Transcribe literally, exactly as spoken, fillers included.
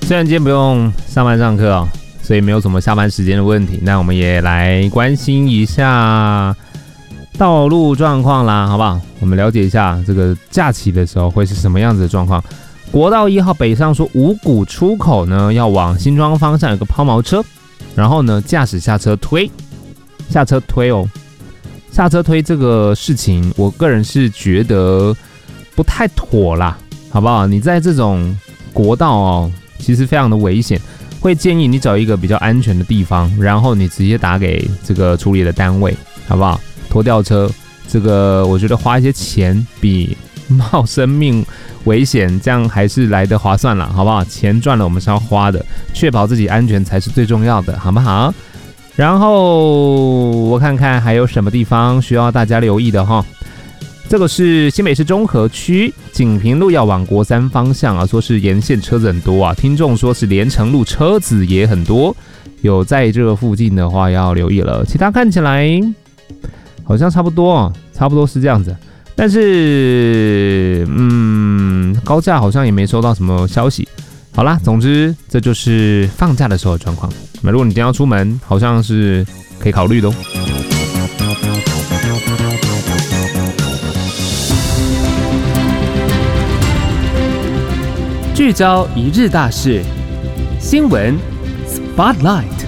虽然今天不用上班上课哦，所以没有什么下班时间的问题，那我们也来关心一下道路状况啦，好不好？我们了解一下这个假期的时候会是什么样子的状况。国道一号北上说五股出口呢，要往新庄方向有个抛锚车，然后呢，驾驶下车推，下车推哦，下车推这个事情，我个人是觉得不太妥啦，好不好？你在这种国道哦，其实非常的危险，会建议你找一个比较安全的地方，然后你直接打给这个处理的单位，好不好？拖吊车，这个我觉得花一些钱比冒生命危险，这样还是来得划算啦，好不好？钱赚了我们是要花的，确保自己安全才是最重要的，好不好？然后我看看还有什么地方需要大家留意的哈。这个是新北市中和区锦屏路要往国三方向啊，说是沿线车子很多啊，听众说是连城路车子也很多，有在这个附近的话要留意了。其他看起来好像差不多哦，差不多是这样子。但是，嗯，高架好像也没收到什么消息。好啦，总之这就是放假的时候的状况。那如果你今天要出门，好像是可以考虑的哦。 聚焦一日大事，新闻 Spotlight。